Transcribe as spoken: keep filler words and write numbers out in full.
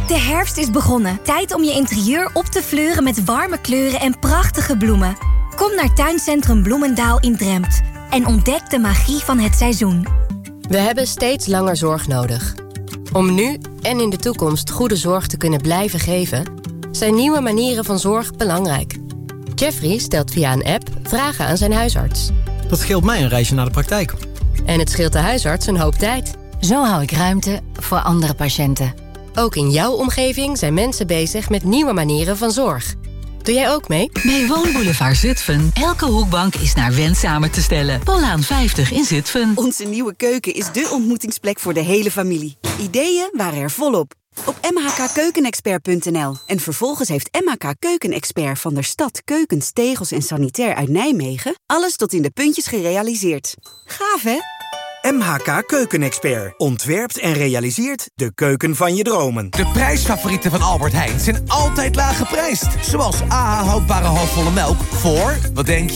De herfst is begonnen. Tijd om je interieur op te fleuren met warme kleuren en prachtige bloemen. Kom naar Tuincentrum Bloemendaal in Drempt en ontdek de magie van het seizoen. We hebben steeds langer zorg nodig. Om nu en in de toekomst goede zorg te kunnen blijven geven, zijn nieuwe manieren van zorg belangrijk. Jeffrey stelt via een app vragen aan zijn huisarts. Dat scheelt mij een reisje naar de praktijk. En het scheelt de huisarts een hoop tijd. Zo hou ik ruimte voor andere patiënten. Ook in jouw omgeving zijn mensen bezig met nieuwe manieren van zorg. Doe jij ook mee? Bij Woonboulevard Zutphen. Elke hoekbank is naar wens samen te stellen. Paulaan vijftig in Zutphen. Onze nieuwe keuken is dé ontmoetingsplek voor de hele familie. Ideeën waren er volop. Op m h k keukenexpert punt n l. En vervolgens heeft M H K Keukenexpert van der Stad keukens, tegels en sanitair uit Nijmegen alles tot in de puntjes gerealiseerd. Gaaf, hè? M H K Keukenexpert ontwerpt en realiseert de keuken van je dromen. De prijsfavorieten van Albert Heijn zijn altijd laag geprijsd. Zoals A H houdbare halfvolle melk voor, wat denk je?